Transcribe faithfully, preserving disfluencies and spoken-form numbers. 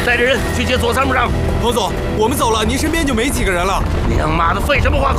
带着人去接左参谋长。 彭总，我们走了，您身边就没几个人了。 娘妈的，废什么话！